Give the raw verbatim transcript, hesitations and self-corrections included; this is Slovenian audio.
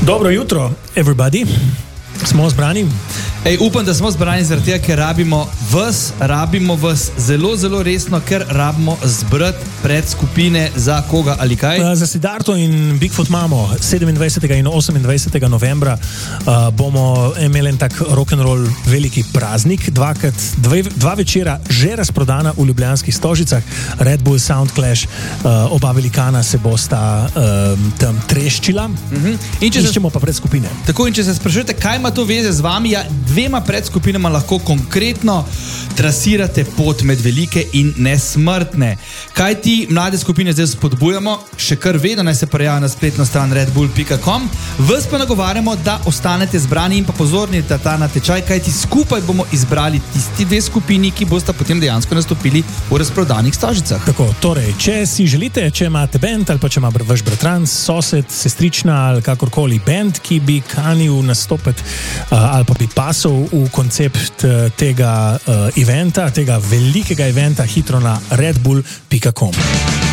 Dobro jutro, everybody. Smo zbrani? Ej, upam, da smo zbrani zaradi tega, ker rabimo vas, rabimo vas zelo, zelo resno, ker rabimo zbrati pred skupine za koga ali kaj. Uh, za Siddharto in Bigfoot Mamo sedemindvajsetega in osemindvajsetega novembra uh, bomo imeli en tak rock'n'roll veliki praznik. Dvakrat, dve, dva večera že razprodana v ljubljanskih Stožicah. Red Bull, Soundclash, uh, oba velikana se bosta uh, tam treščila. Uh-huh. In če Iščemo pa pred skupine. Tako, in če se sprašujete, kaj ima to veze z vami, ja, dvema predskupinama lahko konkretno trasirate pot med velike in nesmrtne. Kaj ti mlade skupine zdaj spodbujamo? Še kar vedno naj se prijavijo na spletno stran red bull pika com. Vas pa nagovarjamo, da ostanete zbrani in pa pozorni na ta natečaj, kaj ti skupaj bomo izbrali tisti dve skupini, ki bosta potem dejansko nastopili v razprodanih Stožicah. Tako, torej, če si želite, če imate band ali pa če ima vaš bratranc, sosed, sestrična ali kakorkoli band, ki bi kanil nastopiti uh, ali pa bi pasal v koncept uh, tega uh, eventa, tega velikega eventa, hitro na red bull pika com.